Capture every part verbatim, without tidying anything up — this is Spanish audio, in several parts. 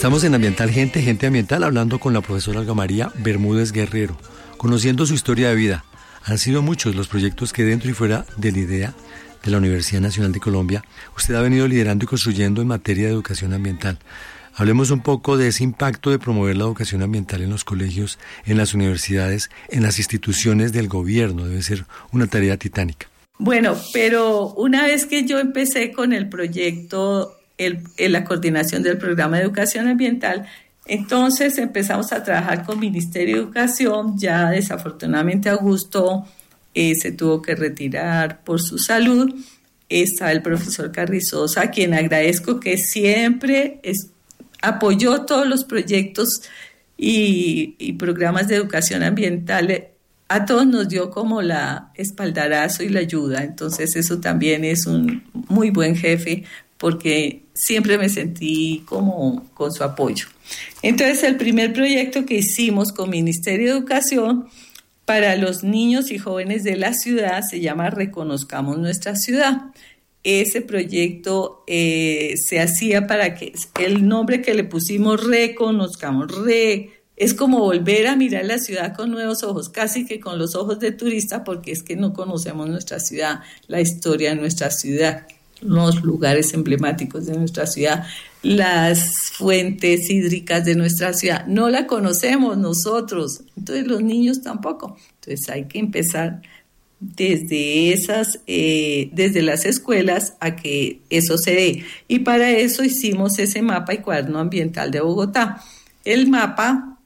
Estamos en Ambiental Gente, Gente Ambiental, hablando con la profesora Olga María Bermúdez Guerrero, conociendo su historia de vida. Han sido muchos los proyectos que dentro y fuera de la idea de la Universidad Nacional de Colombia, usted ha venido liderando y construyendo en materia de educación ambiental. Hablemos un poco de ese impacto de promover la educación ambiental en los colegios, en las universidades, en las instituciones del gobierno. Debe ser una tarea titánica. Bueno, pero una vez que yo empecé con el proyecto, el, el, la coordinación del programa de educación ambiental, entonces empezamos a trabajar con Ministerio de Educación. Ya desafortunadamente Augusto eh, se tuvo que retirar por su salud. Está el profesor Carrizosa, a quien agradezco que siempre es, apoyó todos los proyectos y, y programas de educación ambiental. A todos nos dio como la espaldarazo y la ayuda. Entonces eso también es un muy buen jefe, porque siempre me sentí como con su apoyo. Entonces el primer proyecto que hicimos con Ministerio de Educación para los niños y jóvenes de la ciudad se llama Reconozcamos Nuestra Ciudad. Ese proyecto eh, se hacía para que el nombre que le pusimos Reconozcamos, re, es como volver a mirar la ciudad con nuevos ojos, casi que con los ojos de turista, porque es que no conocemos nuestra ciudad, la historia de nuestra ciudad, los lugares emblemáticos de nuestra ciudad, las fuentes hídricas de nuestra ciudad, no la conocemos nosotros, entonces los niños tampoco. Entonces hay que empezar desde esas, eh, desde las escuelas a que eso se dé. Y para eso hicimos ese mapa y cuaderno ambiental de Bogotá. El mapa,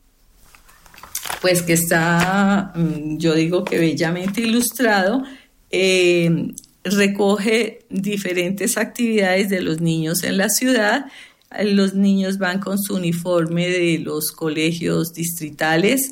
pues que está, yo digo que bellamente ilustrado, eh, recoge diferentes actividades de los niños en la ciudad. Los niños van con su uniforme de los colegios distritales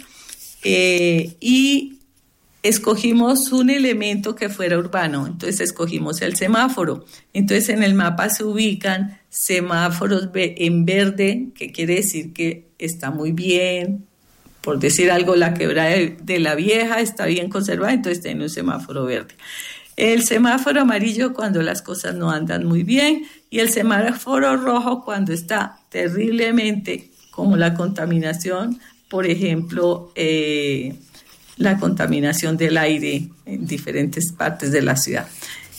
eh, y escogimos un elemento que fuera urbano. Entonces escogimos el semáforo. Entonces en el mapa se ubican semáforos en verde, que quiere decir que está muy bien. Por decir algo, la quebrada de, de la Vieja está bien conservada, entonces tiene un semáforo verde. El semáforo amarillo cuando las cosas no andan muy bien y el semáforo rojo cuando está terriblemente, como la contaminación, por ejemplo, eh, la contaminación del aire en diferentes partes de la ciudad.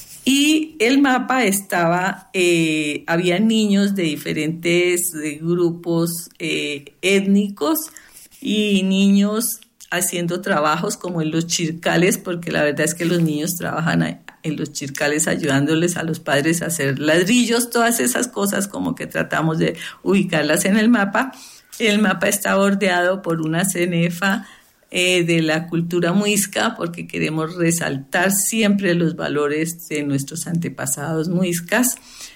Y el mapa estaba, eh, había niños de diferentes de grupos eh, étnicos y niños haciendo trabajos como en los chircales, porque la verdad es que los niños trabajan en los chircales ayudándoles a los padres a hacer ladrillos, todas esas cosas como que tratamos de ubicarlas en el mapa. El mapa está bordeado por una cenefa eh, de la cultura muisca, porque queremos resaltar siempre los valores de nuestros antepasados muiscas.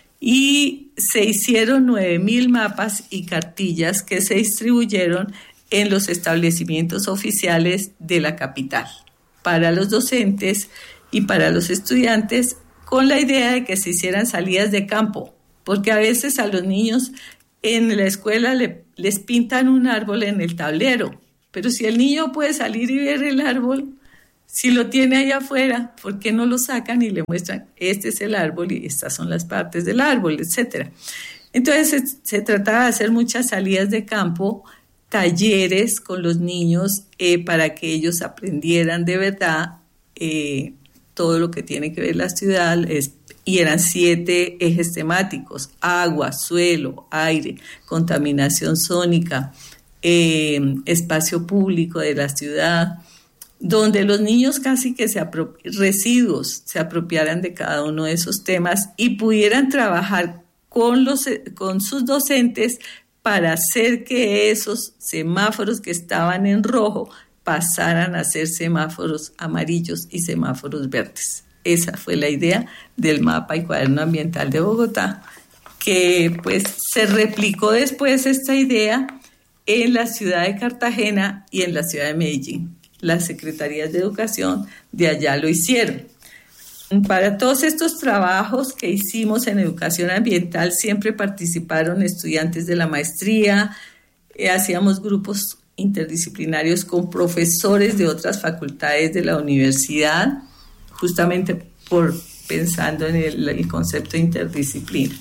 Y se hicieron nueve mil mapas y cartillas que se distribuyeron en los establecimientos oficiales de la capital, para los docentes y para los estudiantes, con la idea de que se hicieran salidas de campo, porque a veces a los niños en la escuela le, les pintan un árbol en el tablero, pero si el niño puede salir y ver el árbol, si lo tiene ahí afuera, ¿por qué no lo sacan y le muestran, este es el árbol y estas son las partes del árbol, etcétera? Entonces se, se trataba de hacer muchas salidas de campo, talleres con los niños eh, para que ellos aprendieran de verdad eh, todo lo que tiene que ver la ciudad, es, y eran siete ejes temáticos: agua, suelo, aire, contaminación sónica, eh, espacio público de la ciudad, donde los niños casi que se apro- residuos se apropiaran de cada uno de esos temas y pudieran trabajar con, los, con sus docentes para hacer que esos semáforos que estaban en rojo pasaran a ser semáforos amarillos y semáforos verdes. Esa fue la idea del mapa y cuaderno ambiental de Bogotá, que pues se replicó después esta idea en la ciudad de Cartagena y en la ciudad de Medellín. Las secretarías de educación de allá lo hicieron. Para todos estos trabajos que hicimos en educación ambiental siempre participaron estudiantes de la maestría, eh, hacíamos grupos interdisciplinarios con profesores de otras facultades de la universidad, justamente por pensando en el, el concepto de interdisciplina.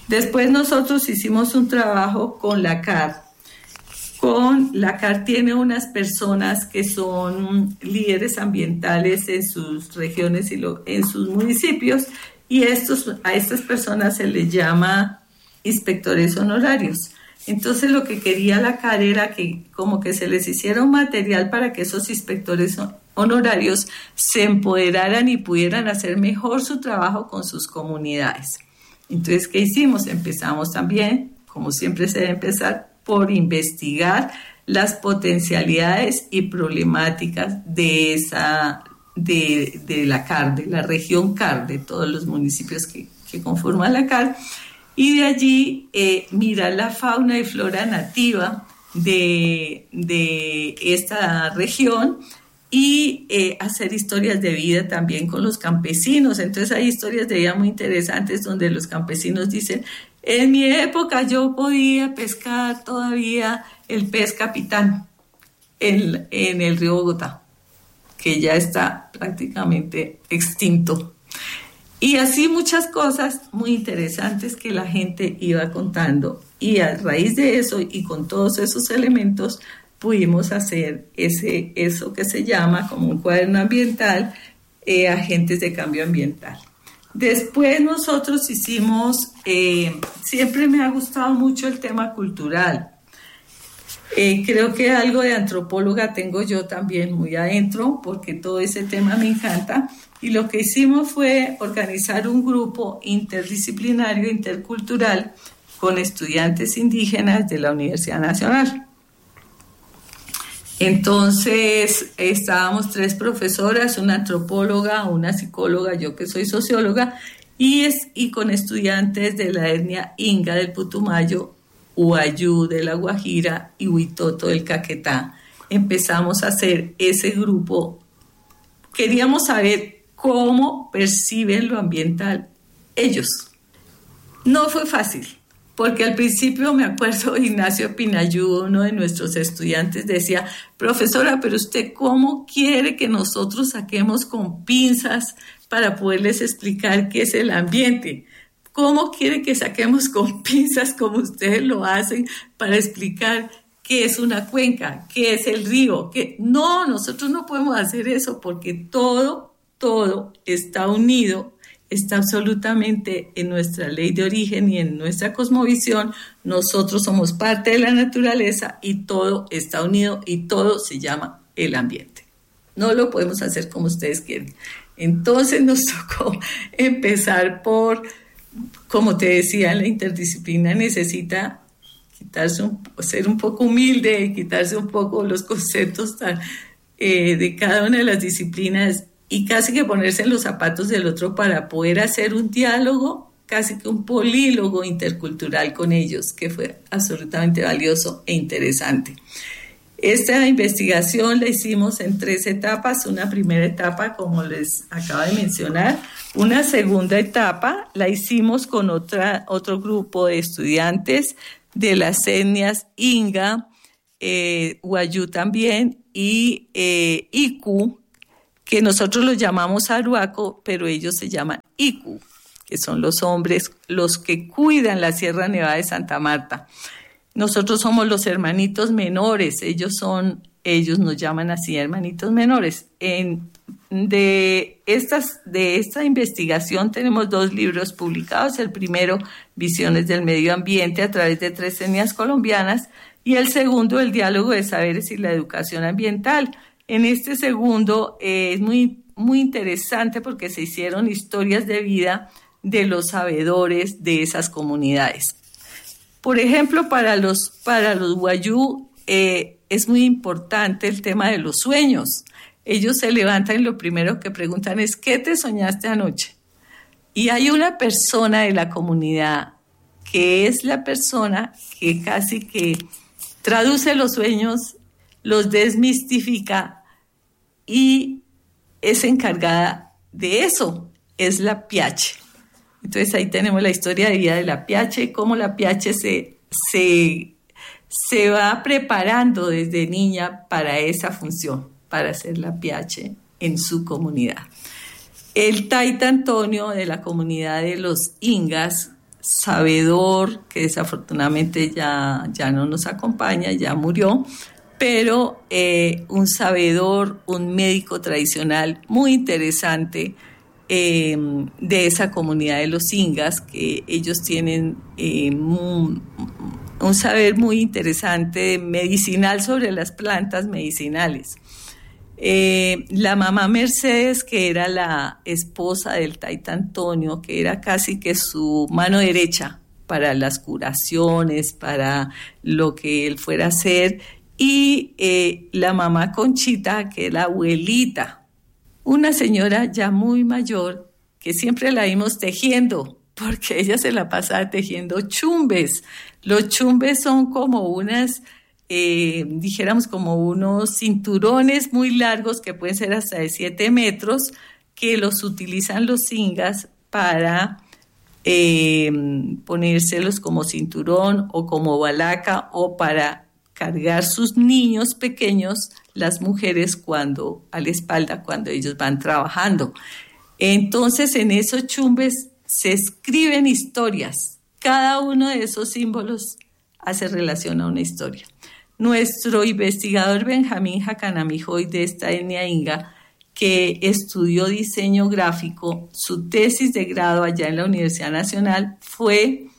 Después nosotros hicimos un trabajo con la C A R. Con la C A R tiene unas personas que son líderes ambientales en sus regiones y lo, en sus municipios, y estos, a estas personas se les llama inspectores honorarios. Entonces lo que quería la C A R era que como que se les hiciera un material para que esos inspectores honorarios se empoderaran y pudieran hacer mejor su trabajo con sus comunidades. Entonces, ¿qué hicimos? Empezamos también, como siempre se debe empezar, por investigar las potencialidades y problemáticas de esa de, de la C A R, de la región C A R, de todos los municipios que, que conforman la C A R, y de allí eh, mirar la fauna y flora nativa de, de esta región y eh, hacer historias de vida también con los campesinos. Entonces hay historias de vida muy interesantes donde los campesinos dicen: en mi época yo podía pescar todavía el pez capitán en, en el río Bogotá, que ya está prácticamente extinto. Y así muchas cosas muy interesantes que la gente iba contando. Y a raíz de eso y con todos esos elementos pudimos hacer ese, eso que se llama como un cuaderno ambiental, eh, Agentes de Cambio Ambiental. Después nosotros hicimos, eh, siempre me ha gustado mucho el tema cultural. Eh, creo que algo de antropóloga tengo yo también muy adentro, porque todo ese tema me encanta. Y lo que hicimos fue organizar un grupo interdisciplinario, intercultural, con estudiantes indígenas de la Universidad Nacional. Entonces estábamos tres profesoras, una antropóloga, una psicóloga, yo que soy socióloga, y, es, y con estudiantes de la etnia Inga del Putumayo, Uayú de la Guajira y Huitoto del Caquetá. Empezamos a hacer ese grupo. Queríamos saber cómo perciben lo ambiental ellos. No fue fácil, porque al principio me acuerdo Ignacio Pinayú, uno de nuestros estudiantes, decía: profesora, pero usted ¿cómo quiere que nosotros saquemos con pinzas para poderles explicar qué es el ambiente? ¿Cómo quiere que saquemos con pinzas como ustedes lo hacen para explicar qué es una cuenca, qué es el río? ¿Qué? No, nosotros no podemos hacer eso porque todo, todo está unido. Está absolutamente en nuestra ley de origen y en nuestra cosmovisión. Nosotros somos parte de la naturaleza y todo está unido y todo se llama el ambiente. No lo podemos hacer como ustedes quieren. Entonces nos tocó empezar por, como te decía, la interdisciplina necesita quitarse un, ser un poco humilde y quitarse un poco los conceptos tan, eh, de cada una de las disciplinas, y casi que ponerse en los zapatos del otro para poder hacer un diálogo, casi que un polílogo intercultural con ellos, que fue absolutamente valioso e interesante. Esta investigación la hicimos en tres etapas. Una primera etapa, como les acabo de mencionar. Una segunda etapa la hicimos con otra, otro grupo de estudiantes de las etnias Inga, eh, Uayú también, y eh, Iku, que nosotros los llamamos Aruaco, pero ellos se llaman Iku, que son los hombres, los que cuidan la Sierra Nevada de Santa Marta. Nosotros somos los hermanitos menores, ellos son, ellos nos llaman así, hermanitos menores. En, de, estas, de esta investigación tenemos dos libros publicados. El primero, Visiones del Medio Ambiente a través de tres etnias colombianas, y el segundo, El Diálogo de Saberes y la Educación Ambiental. En este segundo eh, es muy, muy interesante porque se hicieron historias de vida de los sabedores de esas comunidades. Por ejemplo, para los, para los Uayú eh, es muy importante el tema de los sueños. Ellos se levantan y lo primero que preguntan es: ¿qué te soñaste anoche? Y hay una persona de la comunidad que es la persona que casi que traduce los sueños, los desmistifica y es encargada de eso, es la Piache. Entonces ahí tenemos la historia de vida de la Piache, cómo la Piache se, se, se va preparando desde niña para esa función, para ser la Piache en su comunidad. El Taita Antonio de la comunidad de los Ingas, sabedor que desafortunadamente ya, ya no nos acompaña, ya murió, pero eh, un sabedor, un médico tradicional muy interesante eh, de esa comunidad de los ingas, que ellos tienen eh, muy, un saber muy interesante medicinal sobre las plantas medicinales. Eh, la mamá Mercedes, que era la esposa del Taita Antonio, que era casi que su mano derecha para las curaciones, para lo que él fuera a hacer, y eh, la mamá Conchita, que es la abuelita, una señora ya muy mayor, que siempre la vimos tejiendo, porque ella se la pasaba tejiendo chumbes. Los chumbes son como unas... Eh, dijéramos como unos cinturones muy largos que pueden ser hasta de siete metros, que los utilizan los ingas para eh, ponérselos como cinturón o como balaca, o para cargar sus niños pequeños, las mujeres cuando a la espalda cuando ellos van trabajando. Entonces en esos chumbes se escriben historias. Cada uno de esos símbolos hace relación a una historia. Nuestro investigador Benjamín Jacanamijoy, de esta etnia inga, que estudió diseño gráfico, su tesis de grado allá en la Universidad Nacional fue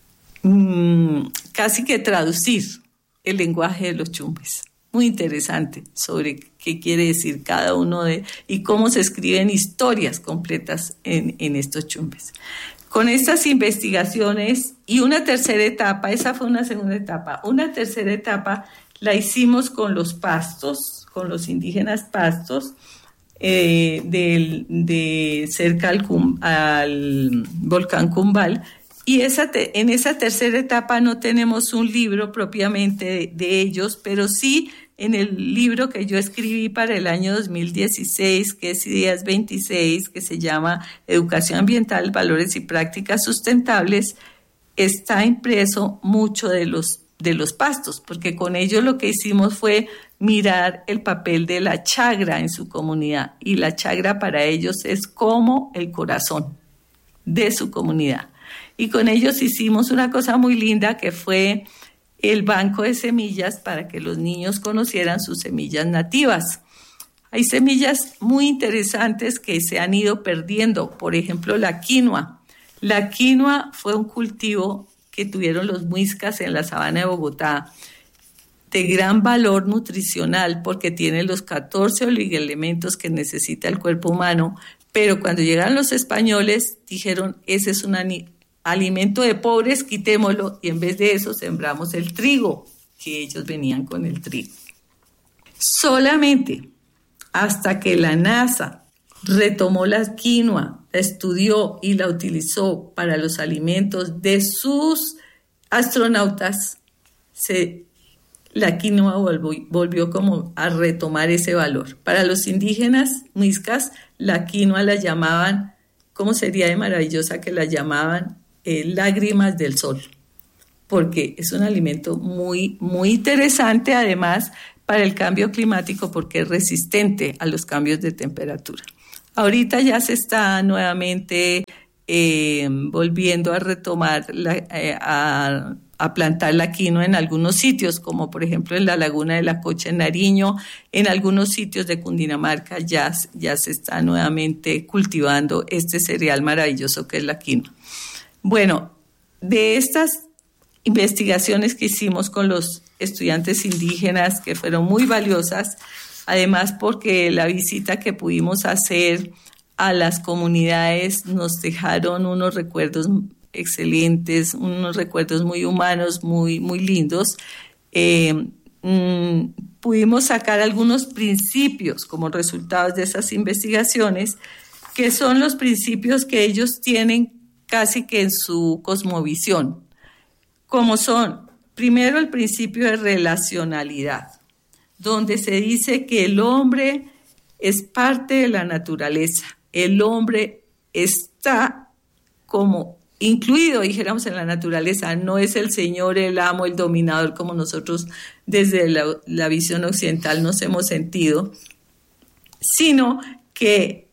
mmm, casi que traducir el lenguaje de los chumbes. Muy interesante sobre qué quiere decir cada uno de y cómo se escriben historias completas en, en estos chumbes. Con estas investigaciones y una tercera etapa, esa fue una segunda etapa, una tercera etapa la hicimos con los pastos, con los indígenas pastos, eh, de, de cerca al, al volcán Cumbal, y esa te, en esa tercera etapa no tenemos un libro propiamente de, de ellos, pero sí en el libro que yo escribí para el año dos mil dieciséis, que es Ideas veintiséis, que se llama Educación Ambiental, Valores y Prácticas Sustentables, está impreso mucho de los, de los pastos, porque con ellos lo que hicimos fue mirar el papel de la chagra en su comunidad, y la chagra para ellos es como el corazón de su comunidad. Y con ellos hicimos una cosa muy linda, que fue el banco de semillas para que los niños conocieran sus semillas nativas. Hay semillas muy interesantes que se han ido perdiendo, por ejemplo la quinoa. La quinoa fue un cultivo que tuvieron los muiscas en la sabana de Bogotá, de gran valor nutricional porque tiene los catorce oligoelementos que necesita el cuerpo humano, pero cuando llegaron los españoles dijeron, ese es un alimento de pobres, quitémoslo, y en vez de eso sembramos el trigo, que ellos venían con el trigo. Solamente hasta que la NASA retomó la quinoa, la estudió y la utilizó para los alimentos de sus astronautas, se, la quinoa volvió, volvió como a retomar ese valor. Para los indígenas muiscas, la quinoa la llamaban, ¿cómo sería de maravillosa que la llamaban? Eh, lágrimas del sol, porque es un alimento muy, muy interesante, además para el cambio climático, porque es resistente a los cambios de temperatura. Ahorita ya se está nuevamente eh, volviendo a retomar, la, eh, a, a plantar la quinoa en algunos sitios, como por ejemplo en la laguna de la Cocha en Nariño, en algunos sitios de Cundinamarca ya, ya se está nuevamente cultivando este cereal maravilloso que es la quinoa. Bueno, de estas investigaciones que hicimos con los estudiantes indígenas, que fueron muy valiosas, además porque la visita que pudimos hacer a las comunidades nos dejaron unos recuerdos excelentes, unos recuerdos muy humanos, muy, muy lindos, eh, mmm, pudimos sacar algunos principios como resultados de esas investigaciones, que son los principios que ellos tienen casi que en su cosmovisión, como son, primero, el principio de relacionalidad, donde se dice que el hombre es parte de la naturaleza, el hombre está como incluido, dijéramos, en la naturaleza, no es el señor, el amo, el dominador, como nosotros desde la, la visión occidental nos hemos sentido, sino que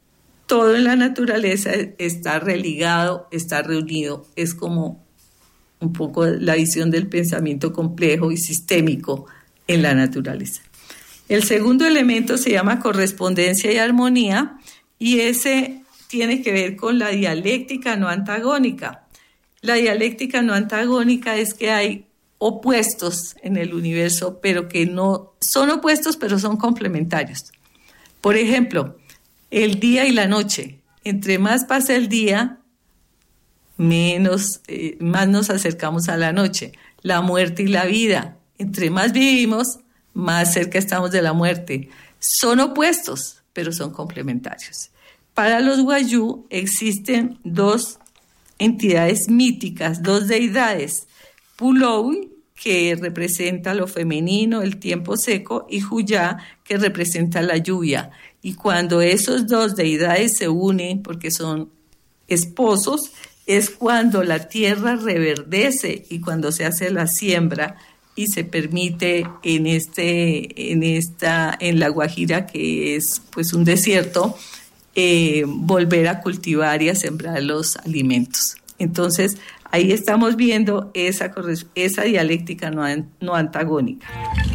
todo en la naturaleza está religado, está reunido. Es como un poco la visión del pensamiento complejo y sistémico en la naturaleza. El segundo elemento se llama correspondencia y armonía, y ese tiene que ver con la dialéctica no antagónica. La dialéctica no antagónica es que hay opuestos en el universo, pero que no son opuestos, pero son complementarios. Por ejemplo, el día y la noche. Entre más pasa el día, menos, eh, más nos acercamos a la noche. La muerte y la vida. Entre más vivimos, más cerca estamos de la muerte. Son opuestos, pero son complementarios. Para los wayuu existen dos entidades míticas, dos deidades. Pulou, que representa lo femenino, el tiempo seco, y Huyá, que representa la lluvia. Y cuando esos dos deidades se unen, porque son esposos, es cuando la tierra reverdece y cuando se hace la siembra y se permite en este, en esta, en la Guajira, que es pues un desierto, eh, volver a cultivar y a sembrar los alimentos. Entonces, ahí estamos viendo esa, esa dialéctica no, no antagónica.